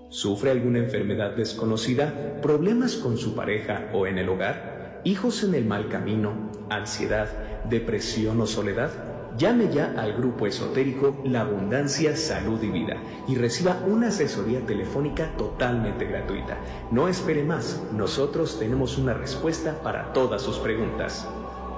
¿Sufre alguna enfermedad desconocida, problemas con su pareja o en el hogar, hijos en el mal camino, ansiedad, depresión o soledad? Llame ya al grupo esotérico La Abundancia, Salud y Vida y reciba una asesoría telefónica totalmente gratuita. No espere más, nosotros tenemos una respuesta para todas sus preguntas.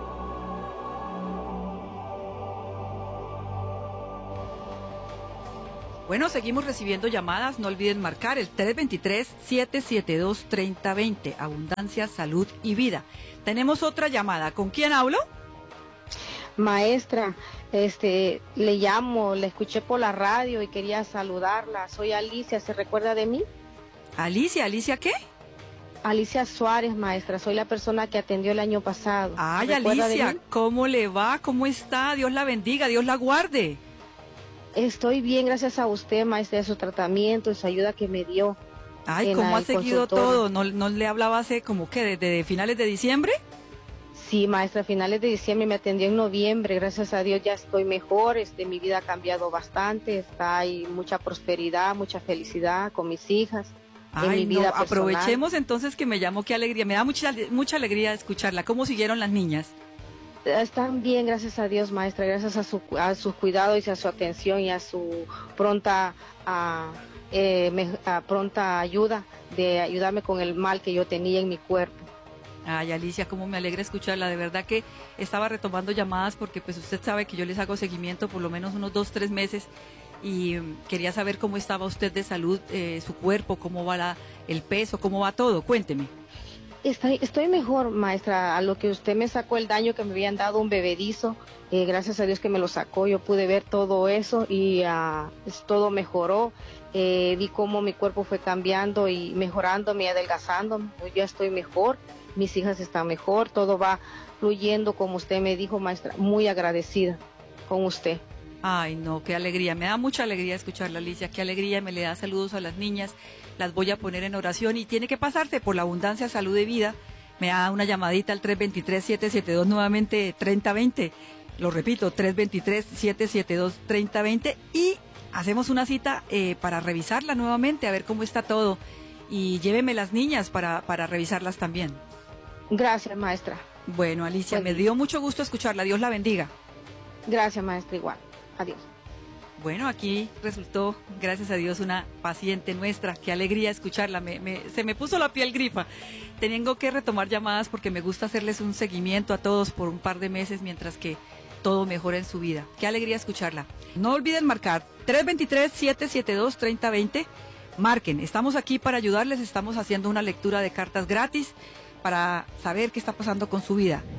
Bueno, seguimos recibiendo llamadas, no olviden marcar el 323-772-3020, Abundancia, Salud y Vida. Tenemos otra llamada, ¿con quién hablo? Maestra, le llamo, la escuché por la radio y quería saludarla. Soy Alicia, ¿se recuerda de mí? ¿Alicia qué? Alicia Suárez, maestra, soy la persona que atendió el año pasado. Ay, Alicia, ¿cómo le va? ¿Cómo está? Dios la bendiga, Dios la guarde. Estoy bien, gracias a usted, maestra, de su tratamiento, de su ayuda que me dio. Ay, ¿cómo ha seguido todo? ¿No le hablaba hace como que desde finales de diciembre? Sí, maestra, a finales de diciembre me atendió en noviembre, gracias a Dios ya estoy mejor, mi vida ha cambiado bastante, hay mucha prosperidad, mucha felicidad con mis hijas. Ay, en mi vida personal. Aprovechemos entonces que me llamó, qué alegría, me da mucha alegría escucharla. ¿Cómo siguieron las niñas? Están bien, gracias a Dios, maestra, gracias a su cuidado y a su atención y a su pronta ayuda de ayudarme con el mal que yo tenía en mi cuerpo. Ay, Alicia, cómo me alegra escucharla, de verdad que estaba retomando llamadas porque pues usted sabe que yo les hago seguimiento por lo menos unos 2-3 meses y quería saber cómo estaba usted de salud, su cuerpo, cómo va el peso, cómo va todo, cuénteme. Estoy mejor, maestra, a lo que usted me sacó el daño que me habían dado un bebedizo, gracias a Dios que me lo sacó, yo pude ver todo eso y todo mejoró, vi cómo mi cuerpo fue cambiando y mejorándome y adelgazándome, yo ya estoy mejor, mis hijas están mejor, todo va fluyendo como usted me dijo, maestra, muy agradecida con usted. Ay, no, qué alegría, me da mucha alegría escucharla, Alicia, qué alegría, me le da saludos a las niñas, las voy a poner en oración y tiene que pasarse por la Abundancia, Salud y Vida, me da una llamadita al 323-772 nuevamente 3020, lo repito, 323-772-3020 y hacemos una cita para revisarla nuevamente, a ver cómo está todo y lléveme las niñas para revisarlas también. Gracias, maestra. Bueno, Alicia, me dio mucho gusto escucharla, Dios la bendiga. Gracias, maestra, igual. Adiós. Bueno, aquí resultó, gracias a Dios, una paciente nuestra. Qué alegría escucharla. Se me puso la piel grifa. Tengo que retomar llamadas porque me gusta hacerles un seguimiento a todos por un par de meses mientras que todo mejora en su vida. Qué alegría escucharla. No olviden marcar 323-772-3020. Marquen, estamos aquí para ayudarles. Estamos haciendo una lectura de cartas gratis para saber qué está pasando con su vida.